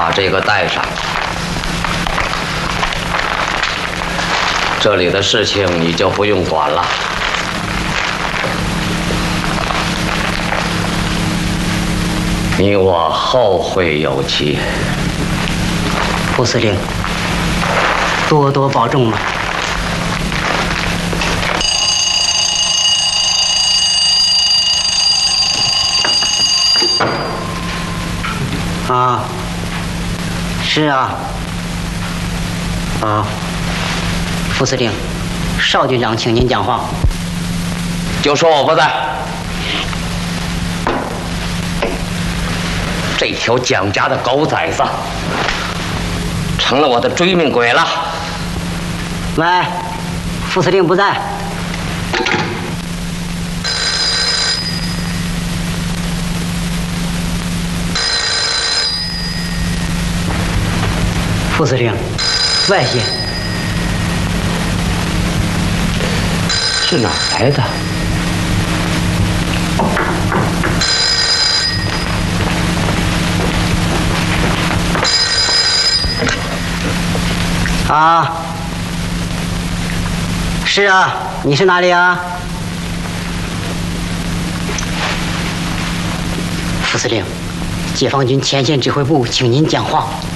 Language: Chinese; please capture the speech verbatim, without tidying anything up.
把这个带上。这里的事情你就不用管了。你我后会有期。 副司令，多多保重嘛。啊，是啊，啊，副司令，邵局长，请您讲话。 就说我不在。这条蒋家的狗崽子，成了我的追命鬼了。 喂，副司令不在。副司令，外线是哪儿来的？ 啊，是啊，你是哪里啊？副司令，解放军前线指挥部，请您讲话。